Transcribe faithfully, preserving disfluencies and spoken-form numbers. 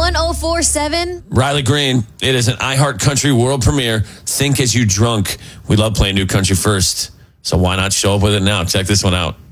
one oh four seven. Riley Green, it is an iHeart Country world premiere. Think as you drunk. We love playing new country first. So why not show up with it now? Check this one out.